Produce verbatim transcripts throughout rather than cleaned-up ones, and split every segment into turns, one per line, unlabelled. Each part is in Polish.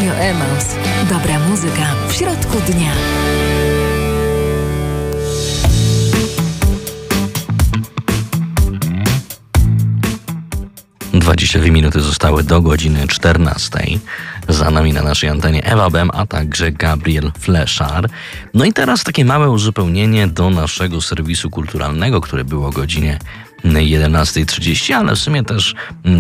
Radio Emaus. Dobra muzyka w środku dnia.
dwadzieścia dwie minuty zostały do godziny czternastej. Za nami na naszej antenie Ewa Bem, a także Gabriel Fleszar. No i teraz takie małe uzupełnienie do naszego serwisu kulturalnego, który było o godzinie jedenasta trzydzieści, ale w sumie też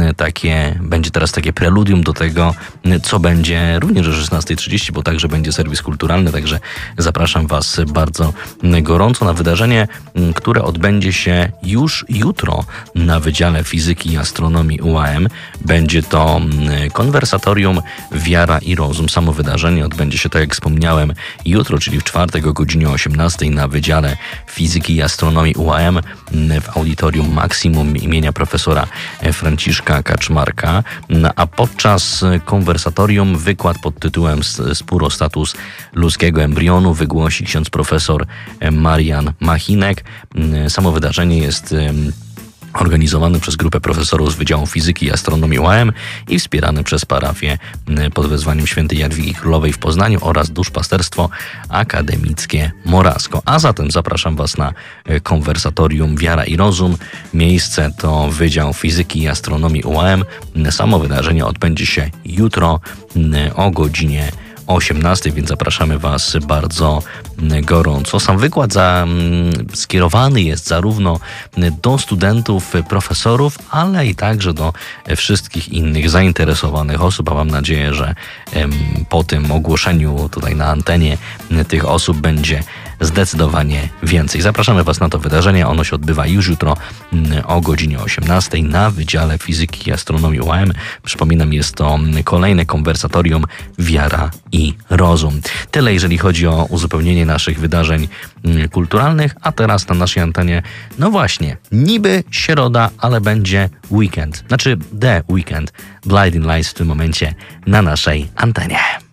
takie, będzie teraz takie preludium do tego, co będzie również o szesnasta trzydzieści, bo także będzie serwis kulturalny, także zapraszam Was bardzo gorąco na wydarzenie, które odbędzie się już jutro na Wydziale Fizyki i Astronomii U A M. Będzie to konwersatorium Wiara i Rozum. Samo wydarzenie odbędzie się, tak jak wspomniałem, jutro, czyli w czwartek o godzinie osiemnastej na Wydziale Fizyki i Astronomii U A M w audytorium Maksimum imienia profesora Franciszka Kaczmarka, a podczas konwersatorium wykład pod tytułem Spurostatus ludzkiego embrionu wygłosi ksiądz profesor Marian Machinek. Samo wydarzenie jest organizowany przez grupę profesorów z Wydziału Fizyki i Astronomii U A M i wspierany przez parafię pod wezwaniem Świętej Jadwigi Królowej w Poznaniu oraz Duszpasterstwo Akademickie Morasko. A zatem zapraszam Was na konwersatorium Wiara i Rozum. Miejsce to Wydział Fizyki i Astronomii U A M. Samo wydarzenie odbędzie się jutro o godzinie osiemnastej, więc zapraszamy Was bardzo gorąco. Sam wykład za, skierowany jest zarówno do studentów, profesorów, ale i także do wszystkich innych zainteresowanych osób, a mam nadzieję, że po tym ogłoszeniu tutaj na antenie tych osób będzie zdecydowanie więcej. Zapraszamy Was na to wydarzenie. Ono się odbywa już jutro o godzinie osiemnastej na Wydziale Fizyki i Astronomii U A M. Przypominam, jest to kolejne konwersatorium Wiara i Rozum. Tyle, jeżeli chodzi o uzupełnienie naszych wydarzeń kulturalnych, a teraz na naszej antenie, no właśnie, niby środa, ale będzie weekend. Znaczy The Weekend. Blinding Lights w tym momencie na naszej antenie.